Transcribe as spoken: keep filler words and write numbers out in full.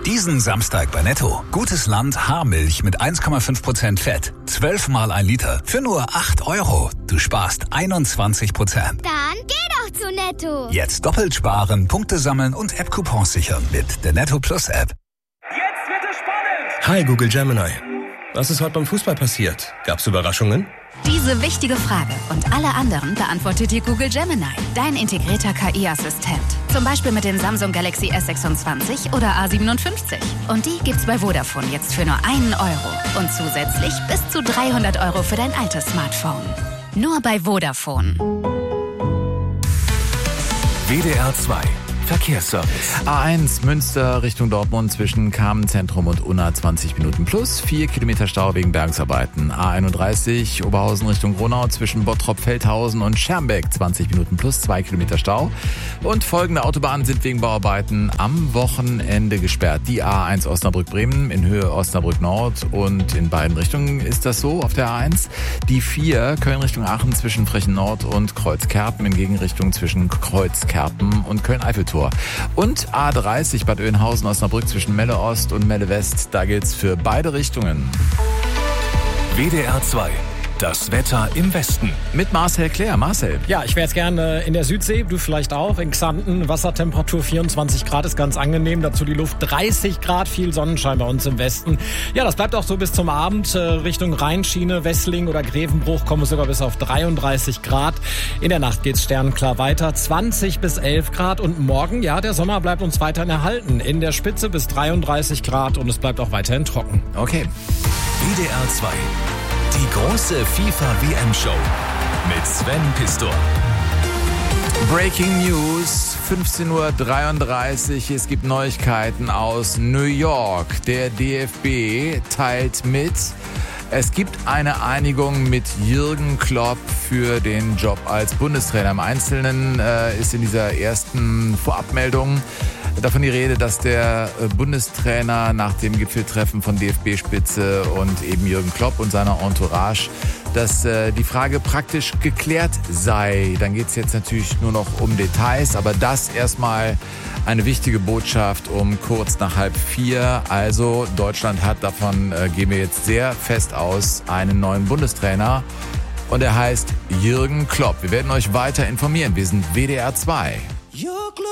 Diesen Samstag bei Netto. Gutes Land Haarmilch mit eins Komma fünf Prozent Fett. zwölf mal ein Liter für nur acht Euro. Du sparst einundzwanzig Prozent. Dann geh doch zu Netto. Jetzt doppelt sparen, Punkte sammeln und App-Coupons sichern mit der Netto Plus App. Jetzt wird es spannend. Hi Google Gemini. Was ist heute beim Fußball passiert? Gab's Überraschungen? Diese wichtige Frage und alle anderen beantwortet dir Google Gemini, dein integrierter K I-Assistent. Zum Beispiel mit dem Samsung Galaxy S sechsundzwanzig oder A siebenundfünfzig. Und die gibt's bei Vodafone jetzt für nur einen Euro. Und zusätzlich bis zu dreihundert Euro für dein altes Smartphone. Nur bei Vodafone. W D R zwei Verkehrsservice. A eins Münster Richtung Dortmund zwischen Kamenzentrum und Unna zwanzig Minuten plus, vier Kilometer Stau wegen Bergungsarbeiten. A einunddreißig Oberhausen Richtung Gronau zwischen Bottrop-Feldhausen und Schermbeck zwanzig Minuten plus, zwei Kilometer Stau. Und folgende Autobahnen sind wegen Bauarbeiten am Wochenende gesperrt. Die A eins Osnabrück-Bremen in Höhe Osnabrück-Nord und in beiden Richtungen ist das so auf der A eins. Die vier Köln Richtung Aachen zwischen Frechen-Nord und Kreuzkerpen in Gegenrichtung zwischen Kreuzkerpen und Köln-Eiffeltor. Und A dreißig Bad Oeynhausen Osnabrück zwischen Melle Ost und Melle West. Da gilt's für beide Richtungen. W D R zwei. Das Wetter im Westen. Mit Marcel Claire. Marcel. Ja, ich wäre jetzt gerne in der Südsee, du vielleicht auch, in Xanten. Wassertemperatur vierundzwanzig Grad ist ganz angenehm. Dazu die Luft dreißig Grad, viel Sonnenschein bei uns im Westen. Ja, das bleibt auch so bis zum Abend. Richtung Rheinschiene, Wessling oder Grevenbruch kommen wir sogar bis auf dreiunddreißig Grad. In der Nacht geht's sternenklar weiter. zwanzig bis elf Grad. Und morgen, ja, der Sommer bleibt uns weiterhin erhalten. In der Spitze bis dreiunddreißig Grad und es bleibt auch weiterhin trocken. Okay. W D R zwei. Die große FIFA-W M-Show mit Sven Pistor. Breaking News, fünfzehn Uhr dreiunddreißig. Es gibt Neuigkeiten aus New York. Der D F B teilt mit, es gibt eine Einigung mit Jürgen Klopp für den Job als Bundestrainer. Im Einzelnen äh, ist in dieser ersten Vorabmeldung davon die Rede, dass der Bundestrainer nach dem Gipfeltreffen von D F B-Spitze und eben Jürgen Klopp und seiner Entourage, dass äh, die Frage praktisch geklärt sei. Dann geht es jetzt natürlich nur noch um Details, aber das erstmal eine wichtige Botschaft um kurz nach halb vier. Also Deutschland hat, davon äh, gehen wir jetzt sehr fest aus, einen neuen Bundestrainer und er heißt Jürgen Klopp. Wir werden euch weiter informieren. Wir sind W D R zwei.